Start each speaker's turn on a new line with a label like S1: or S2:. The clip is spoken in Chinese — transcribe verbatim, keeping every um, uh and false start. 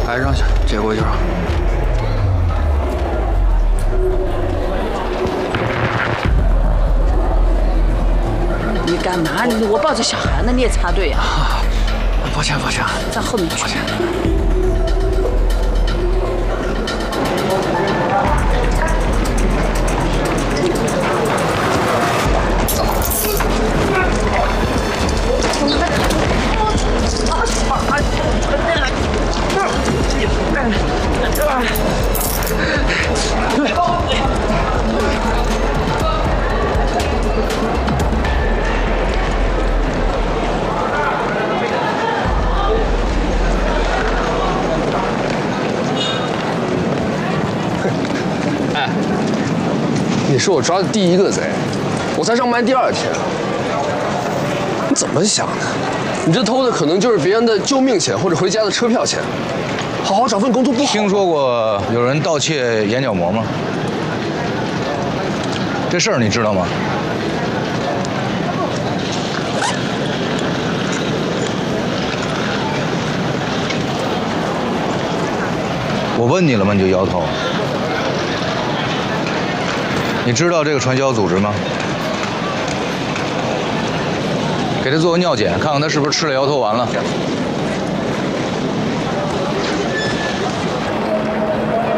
S1: 抬上去，接过去啊。
S2: 你干嘛？你我抱着小孩呢，你也插队啊？
S1: 啊，抱歉抱歉，
S2: 在后面去。
S1: 抱歉。
S3: 哎，你是我抓的第一个贼，我才上班第二天，你怎么想的？你这偷的可能就是别人的救命钱或者回家的车票钱，好好找份工作不好？
S4: 听说过有人盗窃眼角膜吗？这事儿你知道吗？我问你了吗？你就摇头。你知道这个传销组织吗？给他做个尿检，看看他是不是吃了摇头丸了。